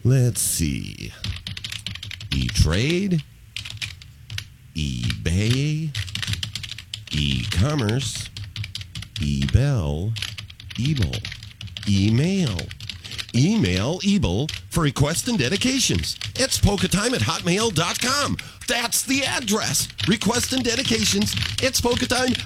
Let's see. E-Trade, eBay, e-commerce, eBell, Ebel, email. Email Ebel for requests and dedications. It's polkatime@hotmail.com. That's the address. Requests and dedications. It's polkatime